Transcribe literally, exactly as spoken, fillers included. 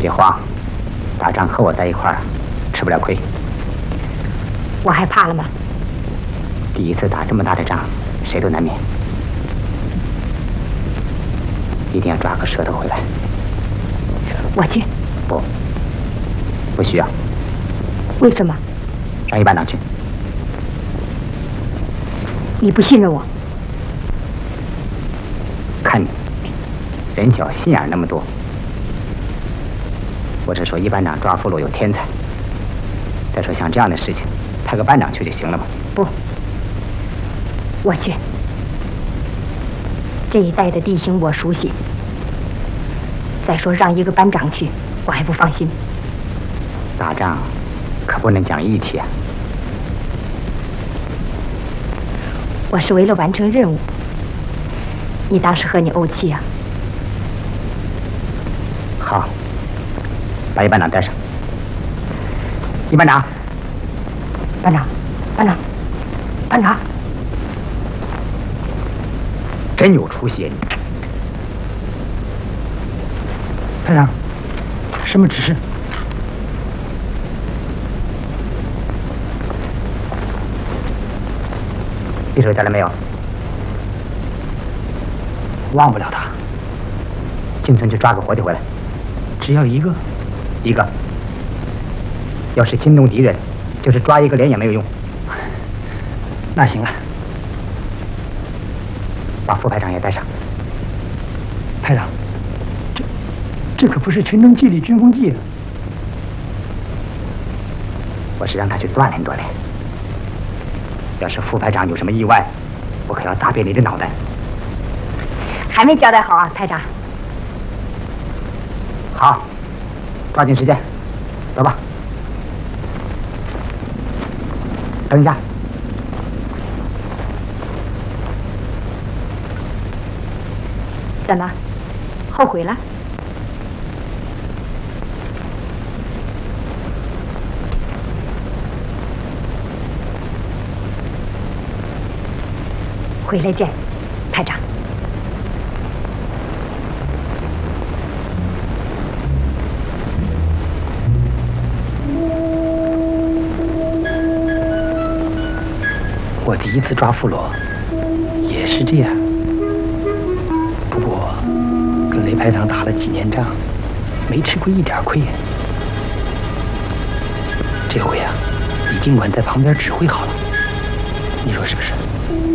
别慌，打仗和我在一块儿，吃不了亏。 我害怕了吗？ 第一次打这么大的仗，谁都难免。一定要抓个舌头回来。 我去。 不，不需要。 为什么？ 让一班长去。 你不信任我？ 看你，人小心眼那么多。我是说，一班长抓俘虏有天才。再说像这样的事情，派个班长去就行了嘛。 不，我去。这一带的地形我熟悉。再说让一个班长去，我还不放心。 打仗可不能讲义气啊。 我是为了完成任务。你当时和你怄气啊？ 好，把一班长带上。一班长， 班长，班长，班长， 真有出息！你排长，什么指示？ 匕首带来没有？ 忘不了他。 进村去抓个活的回来。 只要一个， 一个。要是惊动敌人，就是抓一个连也没有用。 那行了， 把副排长也带上。 排长，这这可不是群征纪律军功记啊！ 我是让他去锻炼锻炼。要是副排长有什么意外，我可要砸扁你的脑袋。 还没交代好啊，排长。 好，抓紧时间，走吧。等一下。 怎么，后悔了？回来见，排长。 我第一次抓俘虏也是这样，不过跟雷排长打了几年仗，没吃过一点亏。这回啊，李尽管在旁边指挥好了，你说是不是？